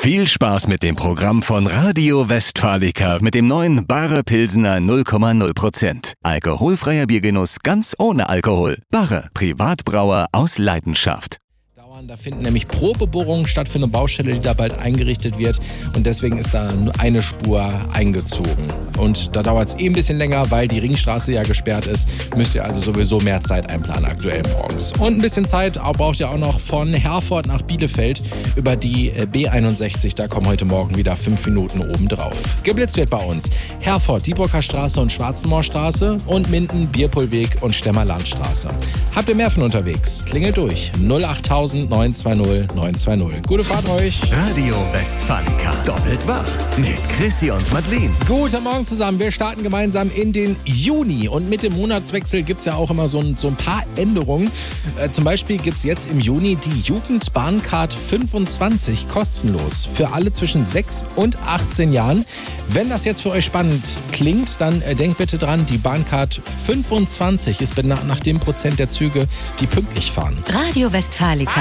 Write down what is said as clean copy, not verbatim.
Viel Spaß mit dem Programm von Radio Westfalica mit dem neuen Barre Pilsener 0,0%. Alkoholfreier Biergenuss ganz ohne Alkohol. Barre, Privatbrauer aus Leidenschaft. Da finden nämlich Probebohrungen statt für eine Baustelle, die da bald eingerichtet wird. Und deswegen ist da nur eine Spur eingezogen. Und da dauert es ein bisschen länger, weil die Ringstraße ja gesperrt ist. Müsst ihr also sowieso mehr Zeit einplanen aktuell morgens. Und ein bisschen Zeit braucht ihr auch noch von Herford nach Bielefeld über die B61. Da kommen heute Morgen wieder 5 Minuten oben drauf. Geblitzt wird bei uns Herford, Dieburger Straße und Schwarzenmoorstraße und Minden, Bierpohlweg und Stemmer Landstraße. Habt ihr mehr von unterwegs? Klingelt durch 08000 920 920. Gute Fahrt euch. Radio Westfalica. Doppelt wach. Mit Chrissy und Madeleine. Guten Morgen zusammen. Wir starten gemeinsam in den Juni. Und mit dem Monatswechsel gibt es ja auch immer so ein paar Änderungen. Zum Beispiel gibt es jetzt im Juni die Jugendbahncard 25 kostenlos. Für alle zwischen 6 und 18 Jahren. Wenn das jetzt für euch spannend klingt, dann denkt bitte dran, die Bahncard 25 ist benannt nach dem Prozent der Züge, die pünktlich fahren. Radio Westfalica.